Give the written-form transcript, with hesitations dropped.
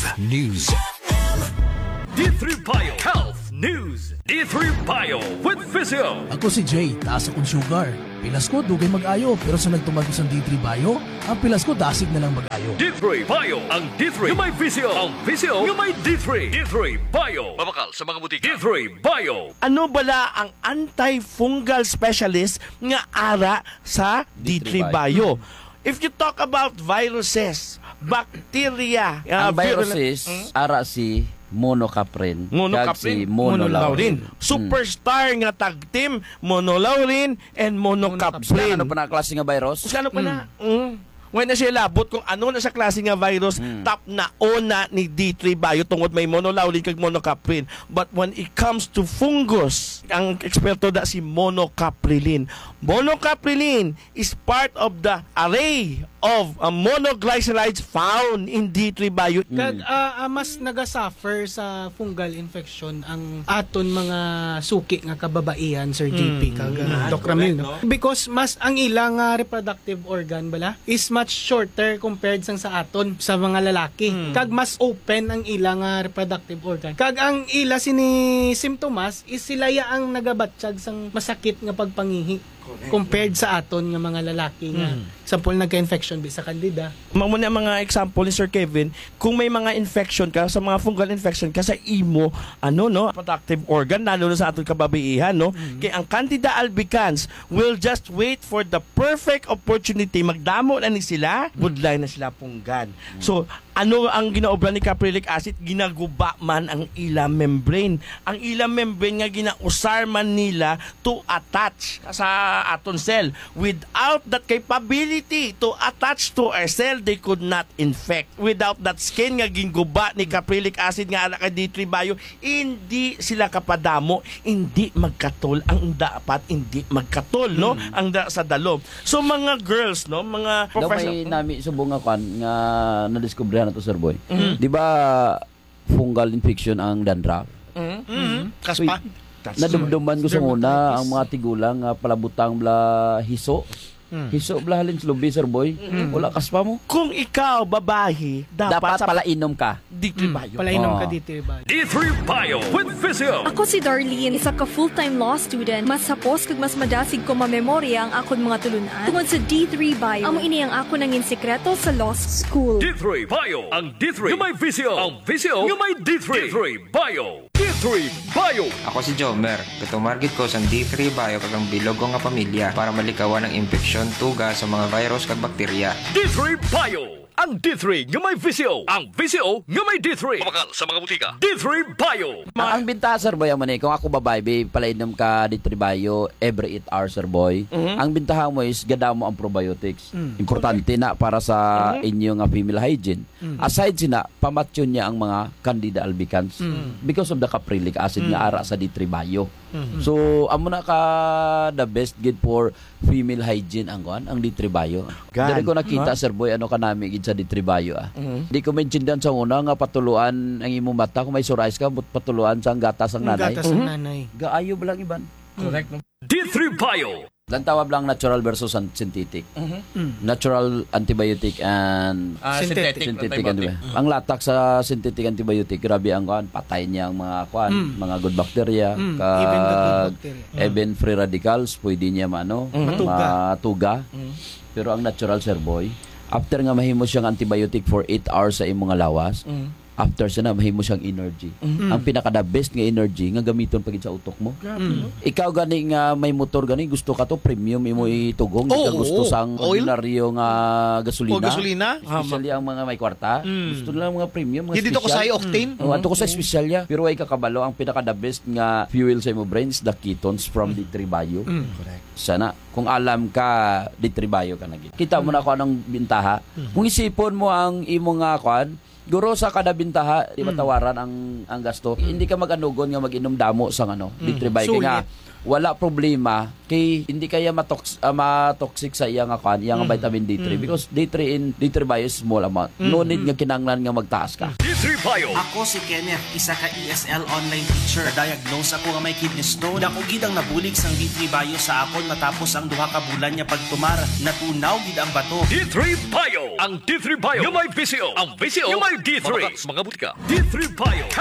News. D3 Bio Health News. D3 Bio with Physio. Ako si Jay, taas akong sugar. Pilas ko, dugay mag-ayo. Pero sa nagtumagos ang D3 Bio, ang pilas ko dasig na lang mag-ayo. D3 Bio. Ang D3 yung may Physio. Ang Physio yung may D3. D3 Bio. Mabakal sa mga butika. D3 Bio. Ano bala ang antifungal specialist nga ara sa D3 Bio? If you talk about viruses, bacteria, ang viruses, ara si monocaprin, monocaprin, si monolaurin. Superstar nga tag team, monolaurin and monocaprin. Ano pa na klase nga virus? Ano pa na? When na siya labot kung ano na sa klase nga virus, top na ona ni D3 Bio tungod may monolaurin kag monocaprin. But when it comes to fungus, ang eksperto da si monocaprilin. Monocaprilin is part of the array of monoglycerides found in D3 Bio. Kag mas nagasuffer sa fungal infection ang aton mga suki nga kababaihan, Sir JP, kag Doc Ramil, no? Because mas ang ilang reproductive organ bala is much shorter compared sa aton sa mga lalaki. Kag mas open ang ilang reproductive organ. Kag ang ila sini symptoms is sila ang nagabatsyag sang masakit nga pagpangihi compared sa aton nga mga lalaki nga example nagka-infection sa candida. Muna mga example ni Sir Kevin, kung may mga infection ka sa mga fungal infection ka sa imo reproductive organ lalo na sa aton kababaihan, no? Kay ang Candida albicans will just wait for the perfect opportunity, magdamo na ni sila, budlay na sila punggan. So ano ang ginaobra ni caprylic acid? Ginaguba man ang ilang membrane. Ang ilang membrane nga ginausar man nila to attach sa aton cell. Without that capability to attach to our cell, they could not infect. Without that skin nga ginaguba ni caprylic acid nga ala kay D3 Bio, hindi sila kapadamo, hindi magkatol ang dapat hindi magkatol, no? Ang sa dalom. So mga girls, no, mga May professional. nami subong nga nga nadiskubre na to, Sir Boy. Di ba fungal infection ang dandruff? Kaspa. Nadumduman ko sa una ang mga tigulang palabutang bla hiso. Hiso bla halin sa lubi, Sir Boy. Wala kaspa mo. Kung ikaw babae, dapat palainom ka. D3 Bio. Palainom ka D3 Bio. D3 Bio with Physio. Ako si Darlene, isa ka full-time law student. Mas hapos kag mas madasig ko mamemorya ang akon mga tulunan. Tungod sa D3 Bio, amo ini ang ako nangin sekreto sa law school. D3 Bio. Ang D3 yung may Physio. Ang Physio yung may D3. D3 Bio. D3 Bio. Ako si Jomer. Katumargit ko sa D3 Bio kagang bilog ko nga pamilya para malikawan ang infeksyon tuga sa mga virus kag bakterya. D3 Bio. Ang D3 nga may Physio. Ang Physio nga may D3. Mabakal sa mga butika. D3 Bio. Ang binta, Sir Boy, amon kung ako babae, palainom ka D3 Bio every 8 hours, Sir Boy. Ang bintahan mo is gada mo ang probiotics. Importante na para sa inyong female hygiene. Aside sina, pamatyon niya ang mga Candida albicans because of the caprylic acid nga ara sa D3 Bio. So, amo na ka the best gid for female hygiene ang D3 Bio. Dili ko nakita, Sir Boy, ano ka nami gid sa D3 Bio. Di ko maintindihan sa una nga patuluan ang imong mata kung may psoriasis ka, patuluan sa gatas ang nanay. Gatas ang nanay. Gaayo ba lang iban? Correct. D3 Bio. Lantawab lang natural versus synthetic. Natural antibiotic and Synthetic antibiotic. Ang latak sa synthetic antibiotic, grabe ang patay niya ang mga mga good bacteria, even free radicals, pwede niya matuga. Pero ang natural, Sir Boy, after nga mahimo siyang antibiotic for 8 hours sa imong lawas, after siya na mahimo siyang energy. Ang pinaka the best nga energy nga gamiton pagid sa utok mo. Ikaw gani nga may motor gani, gusto ka to premium imo itugong, ikaw gusto sang ordinaryo nga gasolina. Especially ang mga may kwarta, gusto nila mga premium, mga dito ko sa octane. Ato ko sa special ya. Pero ay kakabalo, ang pinaka the best nga fuel sa imo brain is the ketones from D3 Bio. Correct. Sana kung alam ka D3 Bio ka na gid. Kita mo na ko anong bintaha. Kung isipon mo ang imo nga guro sa kada bintaha, di matawaran ang gasto. Hindi ka mag-anugon nga mag-inom damo sa D3 Bio nga wala problema kay hindi kaya matoxic sa iyang akuan, iyang vitamin D3 because D3 in D3 bio is small amount. No need nga kinahanglan nga magtaas ka. D3 Bio. Ako si Kenneth, isa ka ESL online teacher. Diagnose ako nga may kidney stone. Dako gid ang nabulig sang D3 Bio sa akon matapos ang 2 ka bulan niya pagtumar. Natunaw gid ang bato. D3 Bio. Ang D3 Bio. Yung may VCO. Ang VCO. Yung may D3. Mga butika. D3 Bio.